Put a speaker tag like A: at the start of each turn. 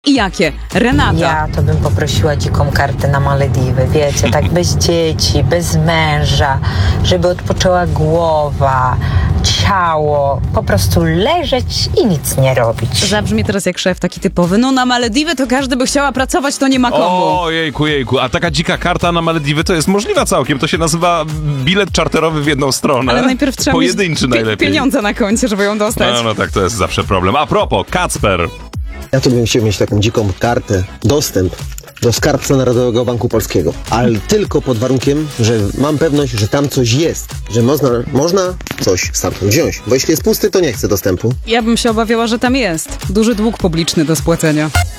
A: I jakie? Renata.
B: Ja to bym poprosiła dziką kartę na Malediwy, wiecie, tak bez dzieci, bez męża, żeby odpoczęła głowa, ciało, po prostu leżeć i nic nie robić.
A: Zabrzmi teraz jak szef taki typowy. No na Malediwy to każdy by chciała pracować, to nie ma komu.
C: O, jejku. A taka dzika karta na Malediwy to jest możliwa całkiem. To się nazywa bilet czarterowy w jedną stronę.
A: Ale najpierw trzeba
C: Pojedynczy
A: mieć
C: najlepiej.
A: pieniądze na koncie, żeby ją dostać.
C: No tak, to jest zawsze problem. A propos, Kacper.
D: Ja to bym chciał mieć taką dziką kartę, dostęp do skarbca Narodowego Banku Polskiego. Ale tylko pod warunkiem, że mam pewność, że tam coś jest. Że można coś stamtąd wziąć. Bo jeśli jest pusty, to nie chcę dostępu.
A: Ja bym się obawiała, że tam jest duży dług publiczny do spłacenia.